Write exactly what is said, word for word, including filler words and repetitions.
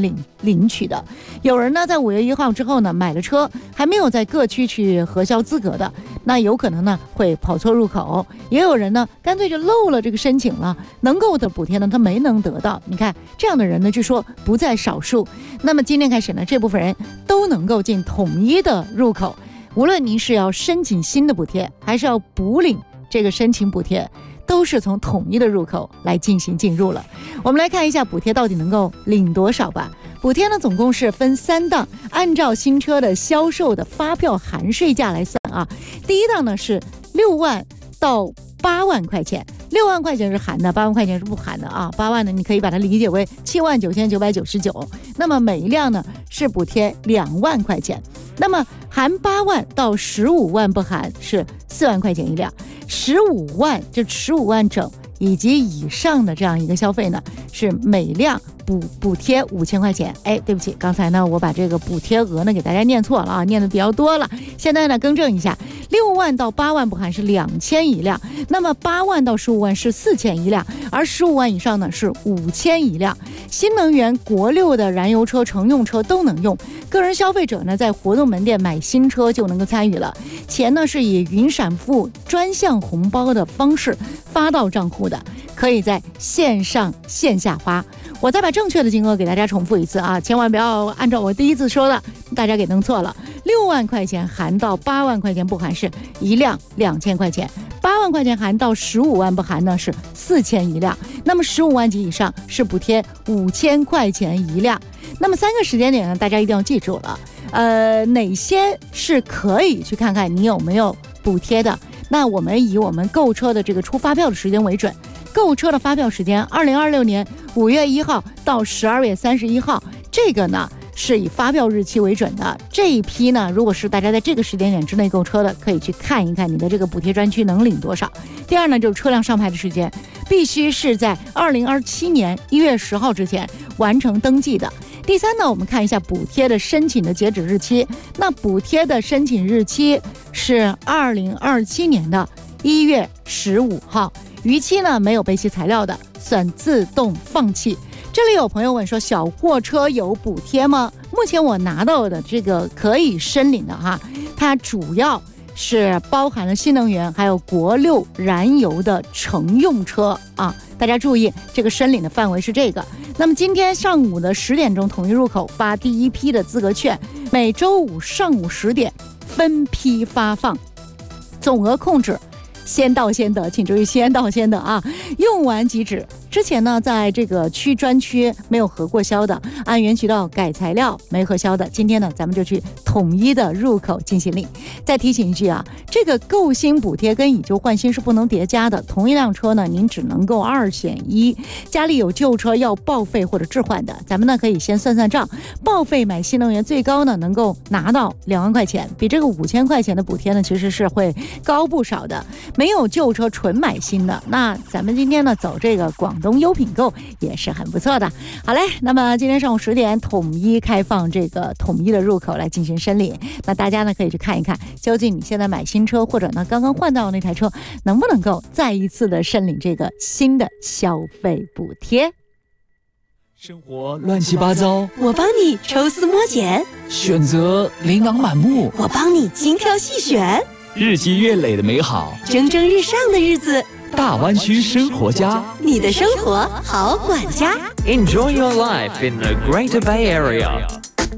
领领取的。有人呢在五月一号之后呢买了车，还没有在各区去核销资格的，那有可能呢会跑错入口。也有人呢干脆就漏了这个申请了，能够的补贴呢他没能得到。你看这样的人呢据说不在少数。那么今天开始呢，这部分人都能够进统一的入口。无论您是要申请新的补贴，还是要补领这个申请补贴，都是从统一的入口来进行进入了。我们来看一下补贴到底能够领多少吧。补贴呢总共是分三档，按照新车的销售的发票含税价来算啊。第一档呢是六万到八万块钱，六万块钱是含的，八万块钱是不含的啊。八万呢你可以把它理解为七万九千九百九十九，那么每一辆呢是补贴两万块钱。那么含八万到十五万不含是四万块钱一辆，十五万就十五万整以及以上的这样一个消费呢，是每辆补补贴五千块钱。哎，对不起，刚才呢我把这个补贴额呢给大家念错了啊，念的比较多了。现在呢更正一下，六万到八万不含是两千一辆，那么八万到十五万是四千一辆，而十五万以上呢是五千一辆。新能源国六的燃油车、乘用车都能用。个人消费者呢在活动门店买新车就能够参与了，钱呢是以云闪付专项红包的方式发到账户的，可以在线上线下花。我再把正确的金额给大家重复一次啊，千万不要按照我第一次说的大家给弄错了。六万块钱含到八万块钱不含是一辆两千块钱，八万块钱含到十五万不含呢是四千一辆，那么十五万及以上是补贴五千块钱一辆。那么三个时间点呢大家一定要记住了，呃，哪些是可以去看看你有没有补贴的。那我们以我们购车的这个出发票的时间为准，购车的发票时间二零二六年五月一号到十二月三十一号，这个呢是以发票日期为准的。这一批呢，如果是大家在这个时间点之内购车的，可以去看一看你的这个补贴专区能领多少。第二呢，就是车辆上牌的时间必须是在二零二七年一月十号之前完成登记的。第三呢，我们看一下补贴的申请的截止日期。那补贴的申请日期是二零二七年的一月十五号，逾期呢没有备齐材料的，算自动放弃。这里有朋友问说，小货车有补贴吗？目前我拿到的这个可以申领的哈，它主要是包含了新能源还有国六燃油的乘用车啊。大家注意，这个申领的范围是这个。那么今天上午的十点钟统一入口发第一批的资格券，每周五上午十点分批发放，总额控制先到先得，请注意先到先得啊，用完即止。之前呢，在这个区专区没有核过销的，按原渠道改材料没核销的，今天呢，咱们就去统一的入口进行领。再提醒一句啊，这个购新补贴跟以旧换新是不能叠加的，同一辆车呢，您只能够二选一。家里有旧车要报废或者置换的，咱们呢可以先算算账，报废买新能源最高呢能够拿到两万块钱，比这个五千块钱的补贴呢其实是会高不少的。没有旧车纯买新的，那咱们今天呢走这个广东优品购也是很不错的。好嘞，那么今天上午十点统一开放这个统一的入口来进行申领，那大家呢可以去看一看，究竟你现在买新车或者呢刚刚换到那台车能不能够再一次的申领这个新的消费补贴。 生活乱七八糟， 我帮你抽丝剥茧； 选择琳琅满目， 我帮你精挑细选。 日积月累的美好， 蒸蒸日上的日子， 大湾区生活家， 你的生活好管家。 Enjoy your life in the Greater Bay Area.